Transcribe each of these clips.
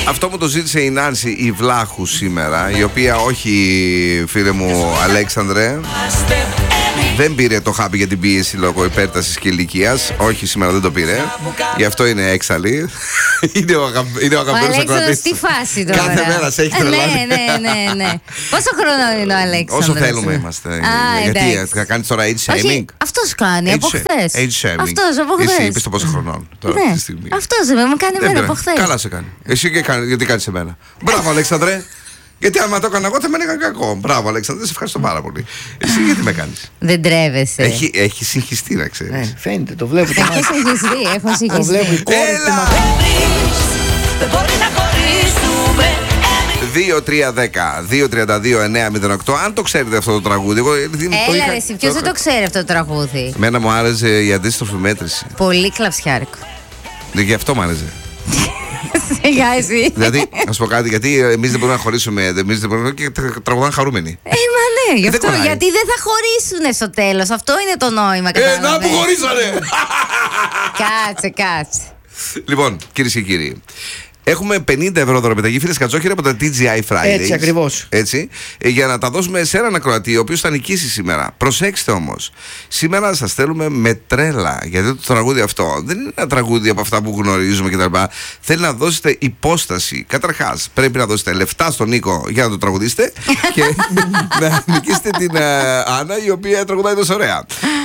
Αυτό μου το ζήτησε η Νάνση η Βλάχου σήμερα, η οποία όχι, φίλε μου Αλέξανδρε, δεν πήρε το χάπι για την πίεση λόγω υπέρτασης και ηλικίας. Όχι, σήμερα δεν το πήρε. Γι' αυτό είναι έξαλλη. Είναι ο αγαπημένος ακροατής. Τι φάση τώρα. Κάθε μέρα σε έχει τρελάνει. Ναι. Πόσο χρόνο είναι ο Αλέξανδρος? Όσο θέλουμε είμαστε. Γιατί θα κάνεις τώρα age shaming? Αυτός κάνει από χθες. Age shaming. Αυτός από χθες. Εσύ είπες το πόσο χρονών τώρα αυτή τη στιγμή. Αυτός με κάνει εμένα από χθες. Καλά σε κάνει. Εσύ γιατί κάνεις εμένα. Μπράβο Αλέξανδρε. Γιατί άμα το έκανα εγώ θα με έκανε κακό. Μπράβο Αλέξανδρε, σε ευχαριστώ πάρα πολύ. Εσύ γιατί με κάνεις? Δεν τρέβεσαι. Έχει συγχυστεί να ξέρεις. Φαίνεται, το βλέπω. Έχω συγχυστεί. Το βλέπω η κόρη του. Έλα! 2-3-10-2-32-9-08. Αν το ξέρετε αυτό το τραγούδι. Έλα εσύ, ποιος δεν το ξέρει αυτό το τραγούδι? Εμένα μου άρεσε η αντίστροφη μέτρηση. Πολύ κλαψιάρικο. Γι' αυτό μου άρεσε. Σιγά εσύ. Δηλαδή, να σου πω κάτι, γιατί εμείς δεν μπορούμε να χωρίσουμε. Εμείς δεν μπορούμε και τραγουδάνε χαρούμενοι. Μα ναι, γι' αυτό. κολλάει. Γιατί δεν θα χωρίσουνε στο τέλος. Αυτό είναι το νόημα. Να που χωρίσανε! Κάτσε. Λοιπόν, κυρίες και κύριοι, έχουμε 50 ευρώ δωρεπιταγή, φίλες Κατσόχυρα, από τα TGI Fridays. Έτσι ακριβώς. Έτσι, για να τα δώσουμε σε έναν ακροατή, ο οποίος θα νικήσει σήμερα. Προσέξτε όμως, σήμερα σας στέλνουμε με τρέλα. Γιατί το τραγούδι αυτό δεν είναι ένα τραγούδι από αυτά που γνωρίζουμε κτλ. Θέλει να δώσετε υπόσταση. Καταρχάς, πρέπει να δώσετε λεφτά στον Νίκο για να το τραγουδήσετε και να νικήσετε την Άννα, η οποία τραγουδάει τόσο ωραία.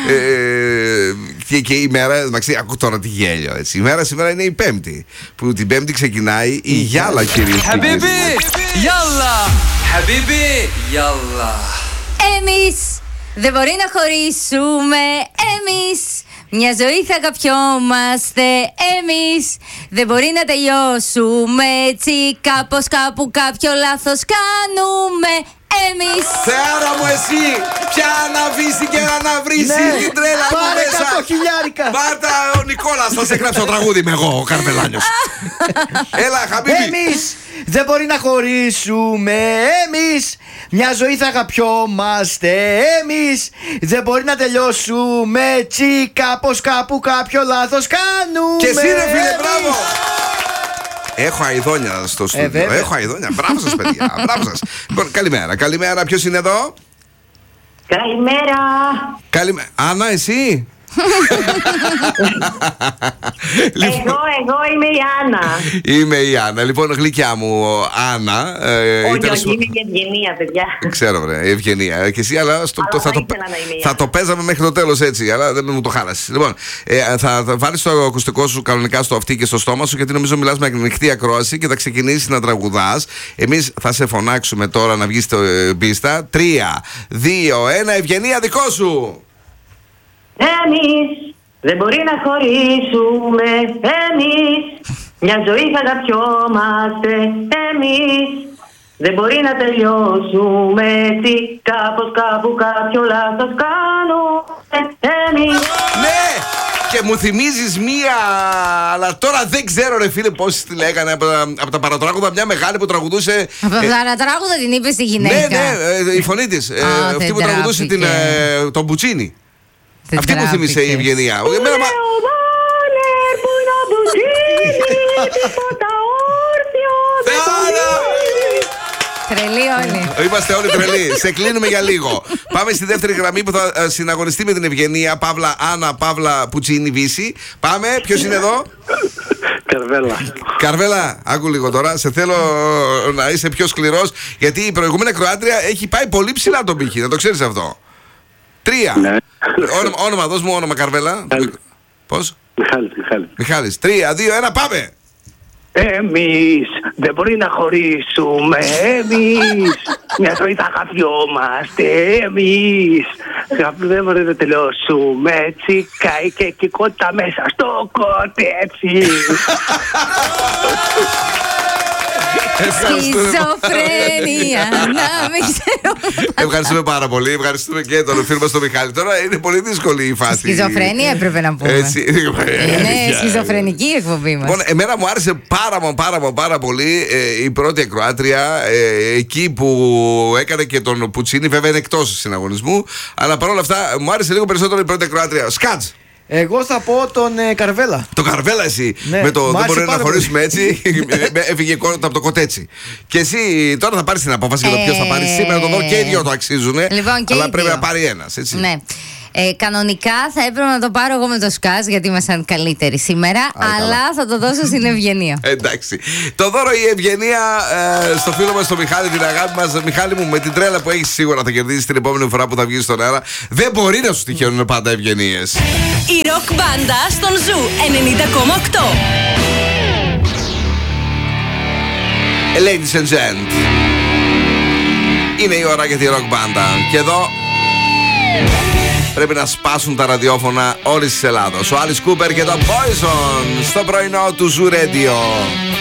Και η μέρα, εντάξει, ακούω τώρα τι γέλιο. Έτσι. Η μέρα σήμερα είναι η Πέμπτη. Που την Πέμπτη ξεκινάει η Γιάλα, κυρίες και κύριοι. Χαμπίμπι, Γιάλα! Χαμπίμπι, Γιάλα! Εμείς δεν μπορεί να χωρίσουμε. Εμείς μια ζωή θα αγαπιόμαστε. Εμείς δεν μπορεί να τελειώσουμε έτσι. Κάπως κάπου κάποιο λάθος κάνουμε. Εμείς. Θεάρα μου εσύ, πια να βύσει και να βρίσει την τρέλα μου μέσα. Πάρε 100 χιλιάρικα. Πάρτα ο Νικόλας, θα σε γράψει το τραγούδι με εγώ, ο Καρπελάνιος. Έλα, Χαμπίμπι. Εμείς δεν μπορεί να χωρίσουμε. Εμείς μια ζωή θα αγαπιόμαστε. Εμείς δεν μπορεί να τελειώσουμε έτσι. Κάπως κάπου κάποιο λάθος κάνουμε. Και εσύ ρε φίλε, μπράβο. Έχω αηδόνια στο στούντιο. Έχω αηδόνια. Μπράβο σας, παιδιά. Μπράβο σας. Λοιπόν, καλημέρα. Ποιος είναι εδώ? Καλημέρα. Άννα, εσύ? Εγώ είμαι η Άννα. Είμαι η Άννα. Λοιπόν, γλυκιά μου, Άννα. Όχι, είναι η Ευγενία, παιδιά. Ξέρω, βρε, η Ευγενία. Και εσύ, αλλά θα το παίζαμε μέχρι το τέλος έτσι, αλλά δεν μου το χάλασες. Λοιπόν, θα βάλεις το ακουστικό σου κανονικά στο αυτί και στο στόμα σου, γιατί νομίζω μιλάς με ανοιχτή ακρόαση και θα ξεκινήσεις να τραγουδάς. Εμείς θα σε φωνάξουμε τώρα να βγεις στην πίστα. 3, 2, 1, Ευγενία, δικό σου. Εμείς δεν μπορεί να χωρίσουμε. Εμείς μια ζωή θα αγαπιόμαστε. Εμείς δεν μπορεί να τελειώσουμε έτσι. Κάπως κάπου κάποιο λάθος κάνουμε. Εμείς. Ναι! Και μου θυμίζεις μία, αλλά τώρα δεν ξέρω ρε φίλε πώς τη λέγανε από τα παρατράγουδα, μια μεγάλη που τραγουδούσε. Από τα παρατράγουδα την είπε στη γυναίκα. Ναι, η φωνή της. Αυτή που τραγουδούσε τον Πουτσίνι. Αυτή μου θύμισε η Ευγενία. Τρελοί όλοι. Είμαστε όλοι τρελοί. Σε κλείνουμε για λίγο. Πάμε στη δεύτερη γραμμή που θα συναγωνιστεί με την Ευγενία. Παύλα Άννα, Παύλα Πουτσίνη Βύση. Πάμε, ποιος είναι εδώ? Καρβέλα, άκου λίγο τώρα. Σε θέλω να είσαι πιο σκληρός, γιατί η προηγούμενη ακροάτρια έχει πάει πολύ ψηλά τον πύχη. Να το ξέρεις αυτό. 3. Ναι. Όνομα, δώσ' μου όνομα, Καρβέλα. Πώς? Μιχάλης. 3, 2, 1, πάμε. Εμείς δεν μπορεί να χωρίσουμε. Εμείς μια ζωή θα αγαπιόμαστε. Εμείς δεν μπορεί να τελειώσουμε έτσι. Καεί και κυκότητα μέσα στο κοτέτσι. Σχιζοφρένεια. Να μην ξέρω. Ευχαριστούμε πάρα πολύ. Ευχαριστούμε και τον φίλο μας τον Μιχάλη. Τώρα είναι πολύ δύσκολη η φάση. Σχιζοφρένεια έπρεπε να πούμε. Είναι σχιζοφρενική η εκπομπή μας. Λοιπόν, εμένα μου άρεσε πάρα πολύ η πρώτη ακροάτρια, εκεί που έκανε και τον Πουτσίνι. Βέβαια είναι εκτός συναγωνισμού, αλλά παρόλα αυτά μου άρεσε λίγο περισσότερο η πρώτη ακροάτρια. Σκάτς! Εγώ θα πω τον Καρβέλα. Το Καρβέλα εσύ. Ναι, με το δεν μπορεί να πάρα χωρίσουμε έτσι. Έφυγε από το κοτέτσι. Και εσύ τώρα θα πάρει την απόφαση για το ποιο θα πάρει. Σήμερα το δω και οι δύο το αξίζουν. Λοιπόν, αλλά πρέπει να πάρει ένα. Ναι. Κανονικά θα έπρεπε να το πάρω εγώ με το Σκάζ, γιατί ήμασταν καλύτεροι σήμερα. Αλλά θα το δώσω στην Ευγενία. Εντάξει. Το δώρο η Ευγενία στο φίλο μας τον Μιχάλη, την αγάπη μας. Μιχάλη μου, με την τρέλα που έχεις σίγουρα θα κερδίσεις την επόμενη φορά που θα βγεις στον αέρα. Δεν μπορεί να σου τυχαίνουν πάντα ευγενίες. Η ροκ μπάντα στον Ζου 90,8. Ladies and gents, είναι η ώρα για τη ροκ μπάντα. Και εδώ πρέπει να σπάσουν τα ραδιόφωνα όλης της Ελλάδος. Ο Alice Cooper και το Poison στο πρωινό του Zoo Radio.